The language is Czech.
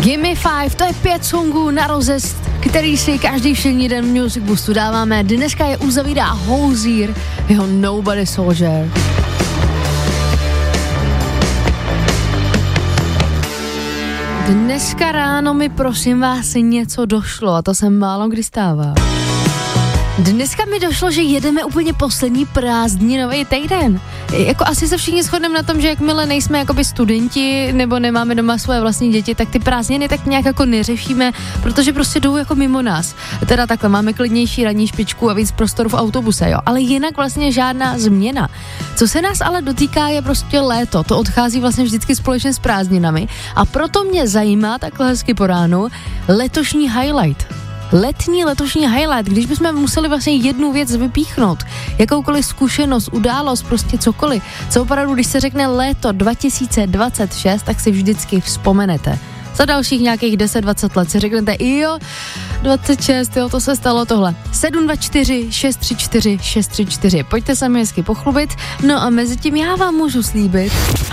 Gimme 5, to je 5 songů na rozjezd, který si každý všední den v Music Boostu dáváme. Dneska je uzavírá Hozier, jeho Nobody Soldier. Dneska ráno mi prosím vás něco došlo a to se málo kdy stává. Dneska mi došlo, že jedeme úplně poslední prázdninový týden. Jako asi se všichni shodneme na tom, že jakmile nejsme jakoby studenti nebo nemáme doma svoje vlastní děti, tak ty prázdniny tak nějak jako neřešíme, protože prostě jdou jako mimo nás. Teda takhle, máme klidnější ranní špičku a víc prostoru v autobuse, jo. Ale jinak vlastně žádná změna. Co se nás ale dotýká, je prostě léto. To odchází vlastně vždycky společně s prázdninami a proto mě zajímá takhle hezky po ránu letošní highlight. Letošní highlight, když bychom museli vlastně jednu věc vypíchnout, jakoukoliv zkušenost, událost, prostě cokoliv, co opravdu, když se řekne léto 2026, tak si vždycky vzpomenete. Za dalších nějakých 10-20 let si řeknete, jo, 26, jo, to se stalo tohle. 724 634 634. Pojďte se mi hezky pochlubit, no a mezi tím já vám můžu slíbit.